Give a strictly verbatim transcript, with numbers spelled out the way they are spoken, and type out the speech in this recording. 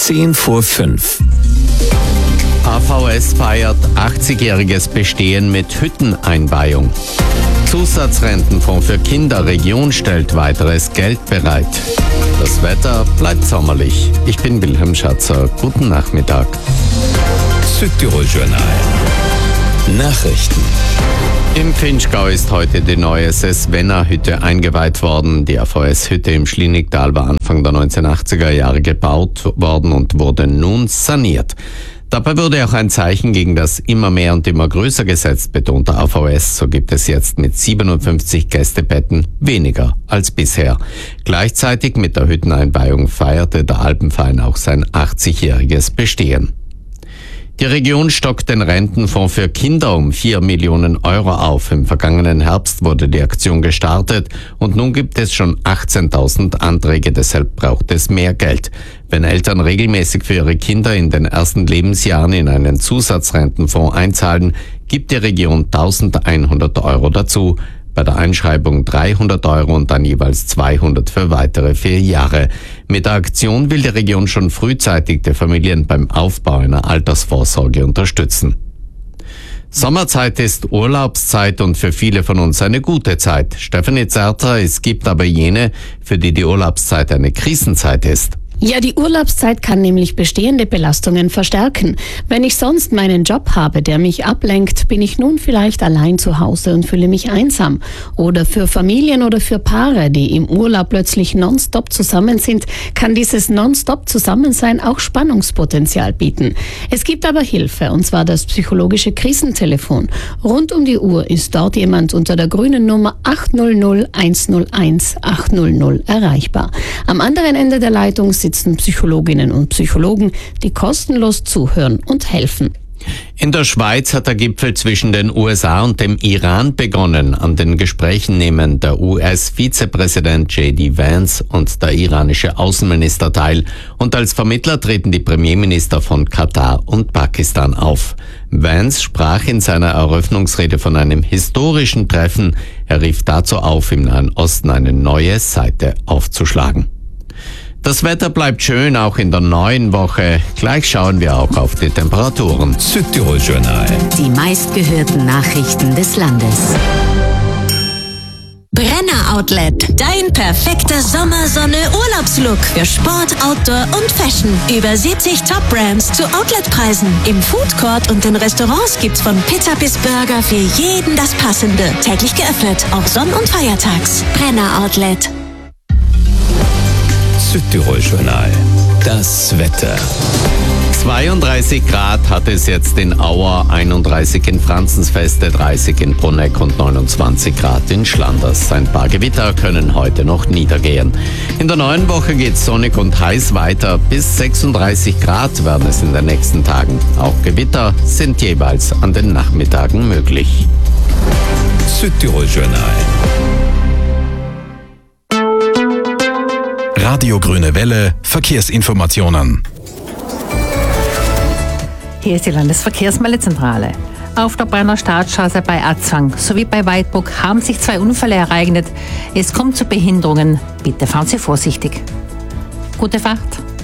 zehn vor fünf. A V S feiert achtzigjähriges Bestehen mit Hütteneinweihung. Zusatzrentenfonds für Kinder, Region stellt weiteres Geld bereit. Das Wetter bleibt sommerlich. Ich bin Wilhelm Schatzer. Guten Nachmittag. Südtirol Journal. Nachrichten. Im Vinschgau ist heute die neue Sesvenna-Hütte eingeweiht worden. Die A V S-Hütte im Schlienigtal war Anfang der neunzehnhundertachtziger Jahre gebaut worden und wurde nun saniert. Dabei wurde auch ein Zeichen gegen das immer mehr und immer größer gesetzt, betont der A V S. So gibt es jetzt mit siebenundfünfzig Gästebetten weniger als bisher. Gleichzeitig mit der Hütteneinweihung feierte der Alpenverein auch sein achtzigjähriges Bestehen. Die Region stockt den Rentenfonds für Kinder um vier Millionen Euro auf. Im vergangenen Herbst wurde die Aktion gestartet und nun gibt es schon achtzehntausend Anträge, deshalb braucht es mehr Geld. Wenn Eltern regelmäßig für ihre Kinder in den ersten Lebensjahren in einen Zusatzrentenfonds einzahlen, gibt die Region eintausendeinhundert Euro dazu. Bei der Einschreibung dreihundert Euro und dann jeweils zweihundert für weitere vier Jahre. Mit der Aktion will die Region schon frühzeitig die Familien beim Aufbau einer Altersvorsorge unterstützen. Sommerzeit ist Urlaubszeit und für viele von uns eine gute Zeit. Stefanie Zerter, es gibt aber jene, für die die Urlaubszeit eine Krisenzeit ist. Ja, die Urlaubszeit kann nämlich bestehende Belastungen verstärken. Wenn ich sonst meinen Job habe, der mich ablenkt, bin ich nun vielleicht allein zu Hause und fühle mich einsam. Oder für Familien oder für Paare, die im Urlaub plötzlich nonstop zusammen sind, kann dieses nonstop Zusammensein auch Spannungspotenzial bieten. Es gibt aber Hilfe, und zwar das psychologische Krisentelefon. Rund um die Uhr ist dort jemand unter der grünen Nummer acht null null eins null eins acht null null erreichbar. Am anderen Ende der Leitung sitzen Psychologinnen und Psychologen, die kostenlos zuhören und helfen. In der Schweiz hat der Gipfel zwischen den U S A und dem Iran begonnen. An den Gesprächen nehmen der U S-Vizepräsident J D Vance und der iranische Außenminister teil. Und als Vermittler treten die Premierminister von Katar und Pakistan auf. Vance sprach in seiner Eröffnungsrede von einem historischen Treffen. Er rief dazu auf, im Nahen Osten eine neue Seite aufzuschlagen. Das Wetter bleibt schön, auch in der neuen Woche. Gleich schauen wir auch auf die Temperaturen. Südtirol Journal. Die meistgehörten Nachrichten des Landes. Brenner Outlet. Dein perfekter Sommersonne-Urlaubslook für Sport, Outdoor und Fashion. Über siebzig Top-Brands zu Outletpreisen. Im Foodcourt und in Restaurants gibt's von Pizza bis Burger für jeden das Passende. Täglich geöffnet, auch sonn- und feiertags. Brenner Outlet. Südtirol Journal. Das Wetter. zweiunddreißig Grad hat es jetzt in Auer, einunddreißig in Franzensfeste, dreißig in Bruneck und neunundzwanzig Grad in Schlanders. Ein paar Gewitter können heute noch niedergehen. In der neuen Woche geht sonnig und heiß weiter. Bis sechsunddreißig Grad werden es in den nächsten Tagen. Auch Gewitter sind jeweils an den Nachmittagen möglich. Südtirol Journal. Radio Grüne Welle, Verkehrsinformationen. Hier ist die Landesverkehrsmeldezentrale. Auf der Brenner Staatsstraße bei Azwang sowie bei Weidbruck haben sich zwei Unfälle ereignet. Es kommt zu Behinderungen. Bitte fahren Sie vorsichtig. Gute Fahrt.